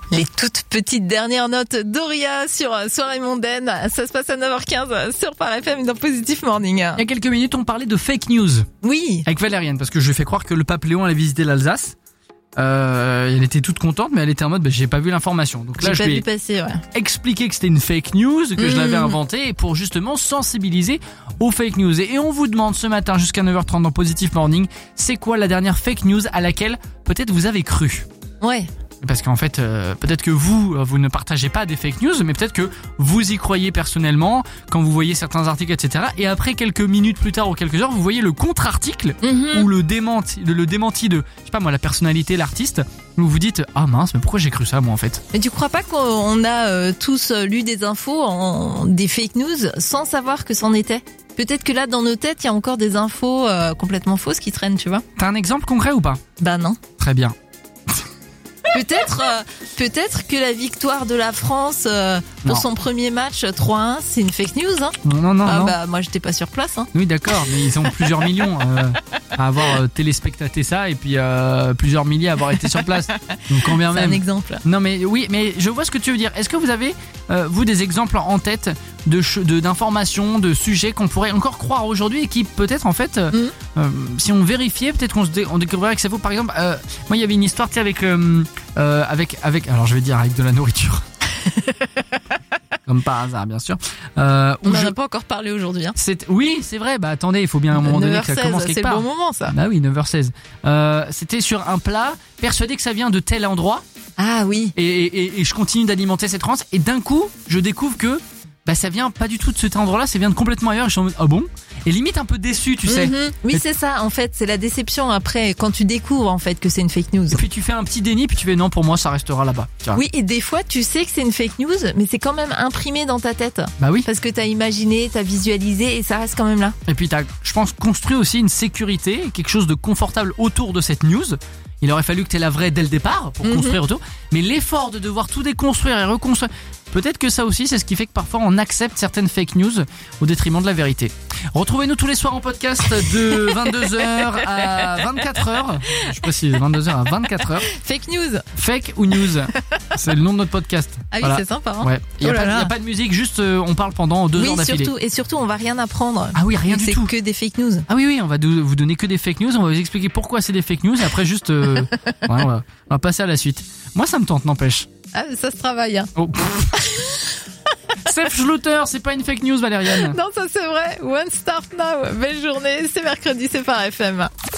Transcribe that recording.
Les toutes petites dernières notes d'Auria sur Soirée Mondaine. Ça se passe à 9h15 sur Par FM dans Positif Morning. Il y a quelques minutes, on parlait de fake news. Oui. Avec Valériane, parce que je lui ai fait croire que le pape Léon allait visiter l'Alsace. Elle était toute contente, mais elle était en mode, j'ai pas vu l'information. Donc là, je lui ai expliqué que c'était une fake news, que je l'avais inventée, pour justement sensibiliser aux fake news. Et on vous demande ce matin jusqu'à 9h30 dans Positif Morning, c'est quoi la dernière fake news à laquelle peut-être vous avez cru? Ouais. Parce qu'en fait, peut-être que vous ne partagez pas des fake news, mais peut-être que vous y croyez personnellement quand vous voyez certains articles, etc. Et après, quelques minutes plus tard ou quelques heures, vous voyez le contre-article ou le démenti de, je sais pas moi, la personnalité, l'artiste, où vous dites « Ah mince, mais pourquoi j'ai cru ça moi en fait ?» Mais tu crois pas qu'on a tous lu des infos, des fake news, sans savoir que c'en était? Peut-être que là, dans nos têtes, il y a encore des infos complètement fausses qui traînent, tu vois. T'as un exemple concret ou pas? Bah non. Très bien. Peut-être que la victoire de la France pour son premier match 3-1, c'est une fake news, hein. Non. Bah moi j'étais pas sur place, hein. Oui, d'accord, mais ils ont plusieurs millions à avoir téléspectaté ça et puis plusieurs milliers à avoir été sur place. Donc combien même. C'est un exemple. Non mais oui, mais je vois ce que tu veux dire. Est-ce que vous avez vous des exemples en tête d'informations, de sujets qu'on pourrait encore croire aujourd'hui et qui peut-être en fait si on vérifiait, peut-être on découvrirait que c'est faux. Par exemple, moi il y avait une histoire avec alors je vais dire avec de la nourriture. Comme par hasard, bien sûr. On n'en a pas encore parlé aujourd'hui. Hein. Oui, c'est vrai. Bah attendez, il faut bien à un moment donné que ça commence quelque part. C'est le bon moment, ça. Bah oui, 9h16. C'était sur un plat, persuadé que ça vient de tel endroit. Ah oui. Et je continue d'alimenter cette croyance. Et d'un coup, je découvre que ça vient pas du tout de cet endroit-là, ça vient de complètement ailleurs. Et je suis en mode, ah bon? Et limite un peu déçu, tu sais. Oui, c'est ça, en fait, c'est la déception après, quand tu découvres en fait que c'est une fake news. Et puis tu fais un petit déni, puis tu fais non, pour moi ça restera là-bas. Oui, et des fois tu sais que c'est une fake news, mais c'est quand même imprimé dans ta tête. Bah oui. Parce que t'as imaginé, t'as visualisé, et ça reste quand même là. Et puis t'as, je pense, construit aussi une sécurité, quelque chose de confortable autour de cette news. Il aurait fallu que t'aies la vraie dès le départ pour construire autour. Mais l'effort de devoir tout déconstruire et reconstruire, peut-être que ça aussi, c'est ce qui fait que parfois on accepte certaines fake news au détriment de la vérité. Retrouvez-nous tous les soirs en podcast de 22h à 24h. Je précise, 22h à 24h. Fake news. Fake ou news. C'est le nom de notre podcast. Ah oui, voilà. C'est sympa. Hein. Ouais. Il n'y a pas de musique, juste on parle pendant 2 heures d'affilée. Et surtout, on va rien apprendre. Ah oui, rien du tout. C'est que des fake news. Ah oui, on va vous donner que des fake news. On va vous expliquer pourquoi c'est des fake news. Et après, juste, on va passer à la suite. Moi, ça me tente, n'empêche. Ah, ça se travaille. Hein. Oh. Sef Schluter, c'est pas une fake news, Valériane. Non, ça c'est vrai. One Start Now. Belle journée. C'est mercredi, c'est Par FM.